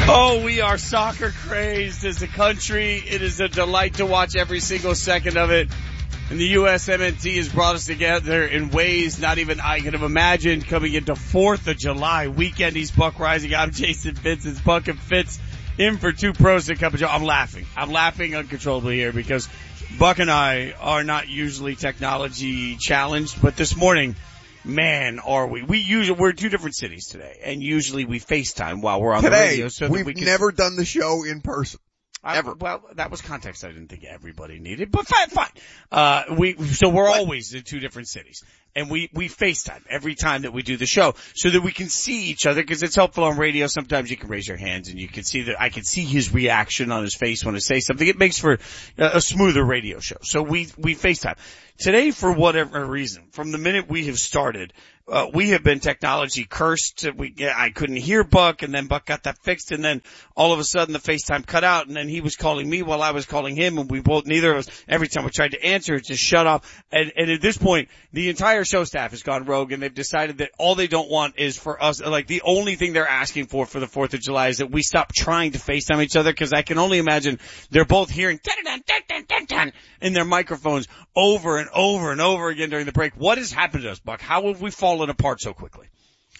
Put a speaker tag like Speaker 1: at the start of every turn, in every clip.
Speaker 1: Oh, we are soccer crazed as a country. It is a delight to watch every single second of it. And the USMNT has brought us together in ways not even I could have imagined coming into 4th of July weekend. He's Buck Rising. I'm Jason Fitz. It's Buck and Fitz in for Two Pros and a Cup of Joe. I'm laughing uncontrollably here because Buck and I are not usually technology challenged, but this morning, man, are we. We're in two different cities today, and usually we FaceTime while we're on the radio. So
Speaker 2: we've never done the show in person. Ever.
Speaker 1: Well, that was context I didn't think everybody needed, but fine. So we're always in two different cities, and we FaceTime every time that we do the show so that we can see each other, because it's helpful on radio. Sometimes you can raise your hands and you can see that I can see his reaction on his face when I say something. It makes for a smoother radio show. So we FaceTime. Today, for whatever reason, from the minute we have started, we have been technology cursed. I couldn't hear Buck, and then Buck got that fixed, and then all of a sudden the FaceTime cut out, and then he was calling me while I was calling him, and neither of us, every time we tried to answer, it just shut off. And at this point, the entire show staff has gone rogue, and they've decided that all they don't want is for us, like the only thing they're asking for the 4th of July is that we stop trying to FaceTime each other, because I can only imagine they're both hearing in their microphones over and over and over again during the break. What has happened to us, Buck? How have we fallen apart so quickly?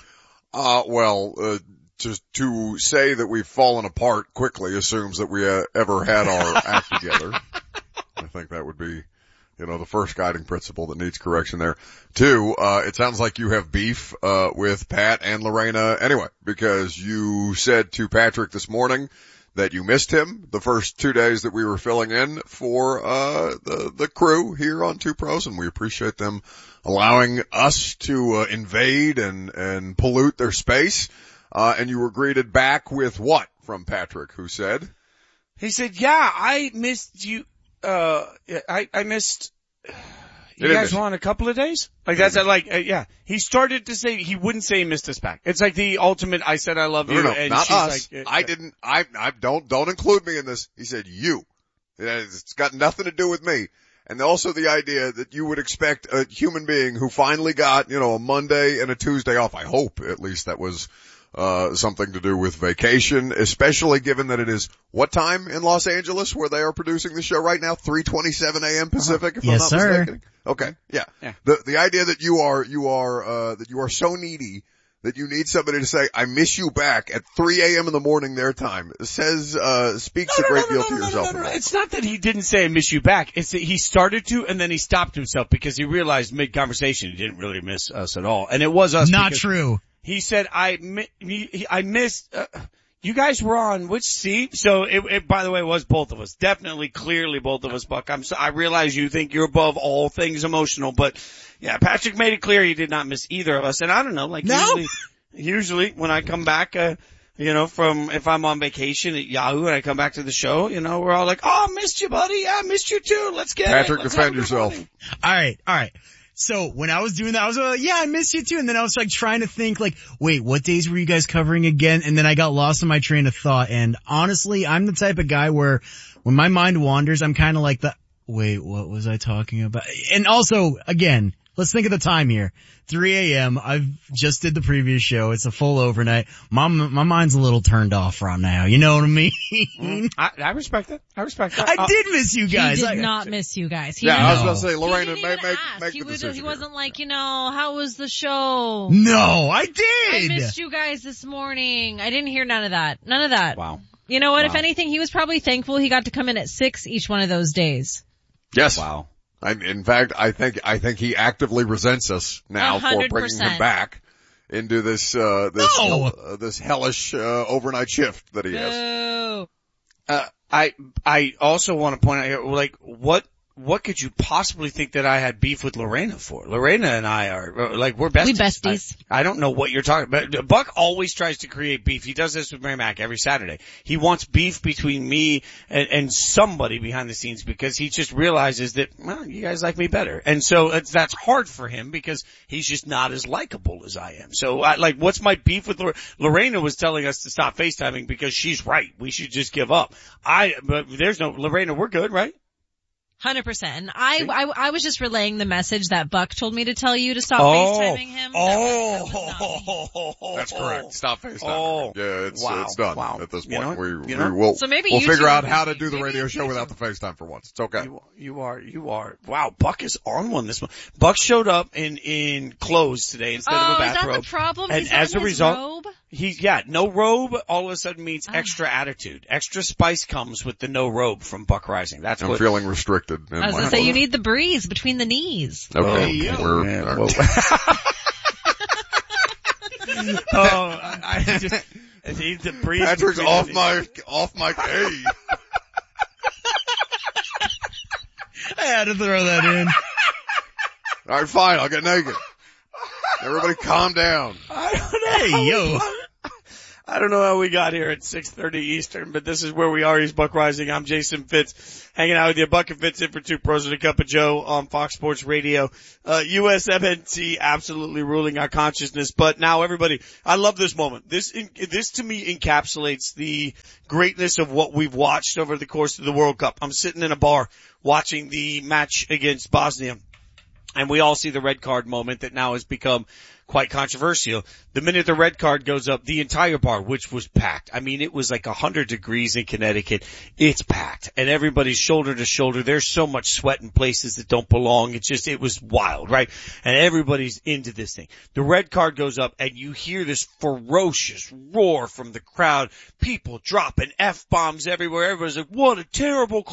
Speaker 2: Just to say that we've fallen apart quickly assumes that we ever had our act together. I think that would be, the first guiding principle that needs correction there. 2, it sounds like you have beef, with Pat and Lorena anyway, because you said to Patrick this morning that you missed him the first 2 days that we were filling in for, the crew here on Two Pros, and we appreciate them allowing us to, invade and pollute their space. And you were greeted back with what from Patrick, who said?
Speaker 1: He said, yeah, I missed you, I missed, you guys were on a couple of days? Yeah. He started to say, he wouldn't say he missed us back. It's like the ultimate, I said I love you.
Speaker 2: No,
Speaker 1: and
Speaker 2: not
Speaker 1: she's
Speaker 2: us.
Speaker 1: Like,
Speaker 2: Don't include me in this. He said you. It's got nothing to do with me. And also the idea that you would expect a human being who finally got, a Monday and a Tuesday off. I hope at least that was something to do with vacation, especially given that it is what time in Los Angeles where they are producing the show right now? 3:27 a.m. Pacific, if
Speaker 3: yes,
Speaker 2: I'm not
Speaker 3: sir.
Speaker 2: mistaken. Okay, yeah. The idea that you are so needy that you need somebody to say, I miss you back at 3 a.m. in the morning their time speaks a great deal to yourself.
Speaker 1: No. It's not that he didn't say I miss you back. It's that he started to, and then he stopped himself because he realized mid-conversation he didn't really miss us at all. And it was us.
Speaker 3: Not true.
Speaker 1: He said, I missed, you guys were on which seat? So it, by the way, was both of us. Definitely, clearly both of us, Buck. I realize you think you're above all things emotional, but yeah, Patrick made it clear he did not miss either of us. And I don't know, usually when I come back, if I'm on vacation at Yahoo and I come back to the show, we're all like, oh, I missed you, buddy. I missed you too. Let's get
Speaker 2: Patrick,
Speaker 1: it. Let's
Speaker 2: defend yourself.
Speaker 3: All right. So when I was doing that, I was like, yeah, I missed you too. And then I was like trying to think like, wait, what days were you guys covering again? And then I got lost in my train of thought. And honestly, I'm the type of guy where when my mind wanders, I'm kind of like wait, what was I talking about? And also, again, let's think of the time here. 3 a.m. I've just did the previous show. It's a full overnight. My mind's a little turned off right now. You know what I mean?
Speaker 1: I respect that.
Speaker 3: I did miss you guys.
Speaker 4: He did not miss you guys.
Speaker 2: I was going to say, Lorena,
Speaker 4: make
Speaker 2: the decision.
Speaker 4: He wasn't like, how was the show?
Speaker 3: No, I did.
Speaker 4: I missed you guys this morning. I didn't hear none of that.
Speaker 1: Wow.
Speaker 4: You know what? Wow. If anything, he was probably thankful he got to come in at 6 each one of those days.
Speaker 2: Yes.
Speaker 1: Wow.
Speaker 2: In fact, I think he actively resents us now 100%. For bringing him back into this hellish, overnight shift that he has.
Speaker 1: I also want to point out here, like, what could you possibly think that I had beef with Lorena for? Lorena and I are, like, we're besties.
Speaker 4: We besties.
Speaker 1: I don't know what you're talking about. Buck always tries to create beef. He does this with Mary Mac every Saturday. He wants beef between me and somebody behind the scenes because he just realizes that, well, you guys like me better. And so that's hard for him because he's just not as likable as I am. So, what's my beef with Lorena was telling us to stop FaceTiming because she's right. We should just give up. But there's no, Lorena, we're good, right?
Speaker 4: 100%. And I was just relaying the message that Buck told me to tell you to stop FaceTiming him. That was not me.
Speaker 2: That's correct. Stop FaceTiming.
Speaker 1: Oh.
Speaker 2: Yeah, it's done at this point.
Speaker 1: We'll
Speaker 4: So maybe
Speaker 2: we'll
Speaker 4: you
Speaker 2: figure
Speaker 4: two
Speaker 2: out
Speaker 4: are
Speaker 2: how to
Speaker 4: busy.
Speaker 2: do the
Speaker 4: Maybe
Speaker 2: radio
Speaker 4: you
Speaker 2: show
Speaker 4: two-
Speaker 2: without the FaceTime for once. It's okay.
Speaker 1: You are. Wow, Buck is on one this month. Buck showed up in clothes today instead of a
Speaker 4: is that
Speaker 1: bathrobe.
Speaker 4: the problem?
Speaker 1: And
Speaker 4: He's
Speaker 1: as
Speaker 4: not
Speaker 1: a
Speaker 4: in his
Speaker 1: result,
Speaker 4: robe?
Speaker 1: no robe all of a sudden means extra attitude. Extra spice comes with the no robe from Buck Rising. That's
Speaker 2: I'm
Speaker 1: what.
Speaker 2: feeling restricted.
Speaker 4: I was gonna say you need the breeze between the knees.
Speaker 2: Okay.
Speaker 1: Yeah,
Speaker 2: We're,
Speaker 1: whoa. I just need the breeze.
Speaker 2: Patrick's
Speaker 1: between
Speaker 2: off
Speaker 1: the-
Speaker 2: my cave.
Speaker 3: I had to throw that in.
Speaker 2: All right, fine. I'll get naked. Everybody calm down.
Speaker 3: Hey, yo.
Speaker 1: I don't know how we got here at 6:30 Eastern, but this is where we are. He's Buck Rising. I'm Jason Fitz, hanging out with you. Buck and Fitz in for Two Pros and a Cup of Joe on Fox Sports Radio. USMNT absolutely ruling our consciousness. But now everybody, I love this moment. This to me encapsulates the greatness of what we've watched over the course of the World Cup. I'm sitting in a bar watching the match against Bosnia, and we all see the red card moment that now has become quite controversial. The minute the red card goes up, the entire bar, which was packed. I mean, it was like 100 degrees in Connecticut. It's packed. And everybody's shoulder to shoulder. There's so much sweat in places that don't belong. It was wild, right? And everybody's into this thing. The red card goes up and you hear this ferocious roar from the crowd. People dropping F-bombs everywhere. Everybody's like, what a terrible